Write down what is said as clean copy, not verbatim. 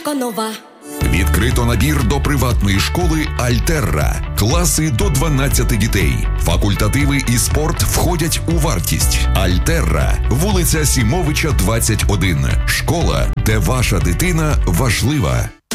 Альтерко нова. Відкрито набір до приватної школи «Альтерра». Класи до 12 дітей. Факультативи і спорт входять у вартість. «Альтерра», вулиця Сімовича, 21. Школа, де ваша дитина важлива.